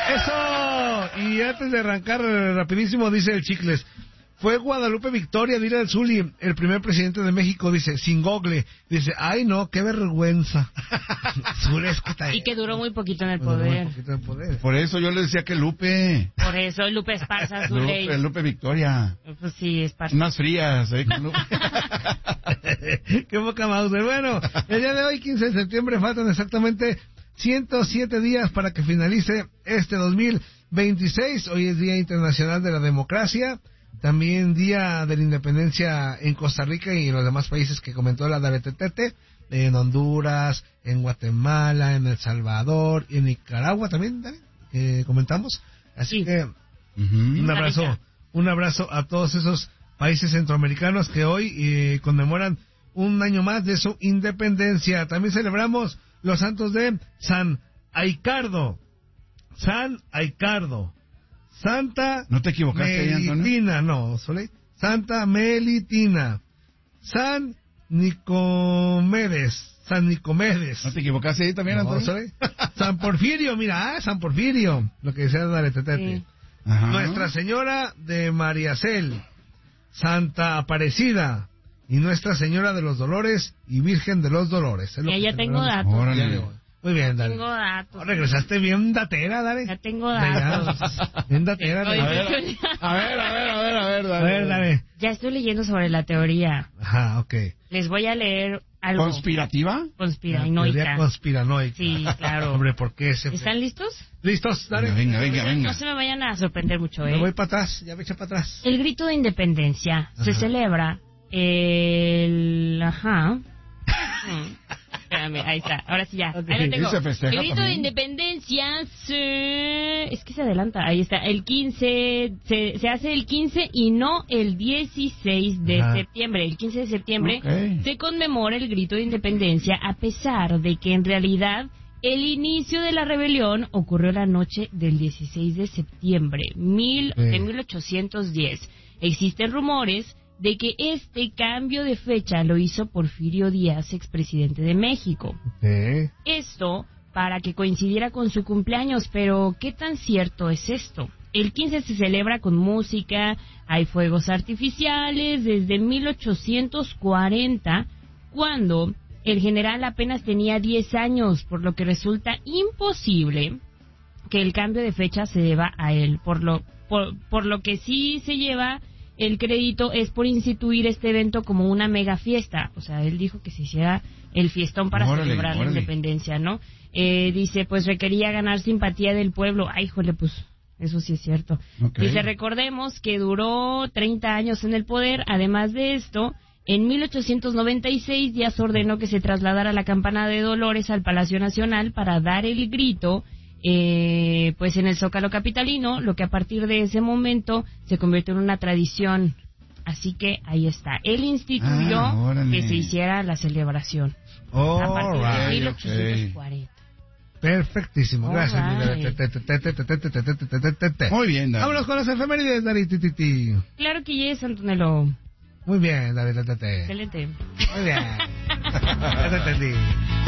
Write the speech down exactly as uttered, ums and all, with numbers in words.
¡Eso! Y antes de arrancar rapidísimo, dice el Chicles, fue Guadalupe Victoria, dile al Zuli, el primer presidente de México, dice, sin gogle. Dice, ay no, qué vergüenza. Zuli, es que está y que duró muy poquito en el duró poder. muy poquito en el poder. Por eso yo le decía que Lupe. Por eso Lupe Esparza, Zuli. Lupe, Lupe Victoria. Pues sí, Esparza. Unas frías, ¿eh? Con Lupe. Qué poca Mauser. Bueno, el día de hoy, quince de septiembre, faltan exactamente ciento siete días para que finalice este dos mil veintiséis. Hoy es Día Internacional de la Democracia. También Día de la Independencia en Costa Rica y en los demás países que comentó la Daretetete, en Honduras, en Guatemala, en El Salvador y en Nicaragua también, Dare, que comentamos. Así Sí. que Uh-huh. un abrazo, un abrazo a todos esos países centroamericanos que hoy eh, conmemoran un año más de su independencia. También celebramos los santos de San Aicardo, San Aicardo, Santa ¿No te equivocaste ahí, Antonio? Melitina, no, Soleil. Santa Melitina, San Nicomedes, San Nicomedes. ¿No te equivocaste ahí también, No, Antonio? Soleil. San Porfirio, mira, ah, San Porfirio, lo que decía Dale Tetete. Sí. Ajá. Nuestra Señora de Mariacel, Santa Aparecida y Nuestra Señora de los Dolores y Virgen de los Dolores. Es lo Ya, que ya tengo celebramos datos. Órale. el día de hoy. Muy bien, Dale. Tengo datos. Oh, regresaste bien datera, Dale. Ya tengo datos. Ya, bien datera. Oye, Dale. A ver, a ver, a ver, a ver, a ver, A ver, Dale. Ya estoy leyendo sobre la teoría. Ajá, ok. Les voy a leer algo. ¿Conspirativa? Teoría Conspiranoica. conspiranoica. Sí, claro. Hombre, ¿por qué ese? ¿Están listos? ¿Listos? Dale. Venga, venga, venga. No se me vayan a sorprender mucho, Me ¿eh? voy para atrás, ya me eché para atrás. El grito de independencia se Ajá. celebra el... Ajá. Mm, Espérame, ahí está. Ahora sí ya. Ok. Ahí lo tengo. ¿Y se festeja El grito de también? independencia se... Es que se adelanta. Ahí está. El quince... Se, se hace el quince y no el dieciséis de Ajá. septiembre. El quince de septiembre Ok. se conmemora el grito de independencia a pesar de que en realidad el inicio de la rebelión ocurrió la noche del dieciséis de septiembre mil, Sí. de mil ochocientos diez. Existen rumores de que este cambio de fecha lo hizo Porfirio Díaz, expresidente de México. Sí. Esto para que coincidiera con su cumpleaños, pero ¿qué tan cierto es esto? El quince se celebra con música, hay fuegos artificiales desde mil ochocientos cuarenta, cuando el general apenas tenía diez años, por lo que resulta imposible que el cambio de fecha se deba a él. Por lo, por, por lo que sí se lleva el crédito es por instituir este evento como una mega fiesta. O sea, él dijo que se hiciera el fiestón para Órale, celebrar la órale. independencia, ¿no? Eh, dice, pues requería ganar simpatía del pueblo. Ay, jole, pues eso sí es cierto. Ok. Dice, recordemos que duró treinta años en el poder. Además de esto, en mil ochocientos noventa y seis Díaz ordenó que se trasladara la campana de Dolores al Palacio Nacional para dar el grito, eh, pues en el Zócalo capitalino, lo que a partir de ese momento se convirtió en una tradición. Así que ahí está. Él instituyó Ah, órale. que se hiciera la celebración All a partir de right. mil ochocientos cuarenta. Perfectísimo, All gracias. right. Mira, te, te, te, te, te, te, te, te, te, te, te, te. Muy bien, Dale. Vámonos con las efemérides, Dari, ti, ti, ti. Claro que yes, Antonello. Muy bien, Dari, te, te, te. Excelente. Muy bien. Ya te entendí.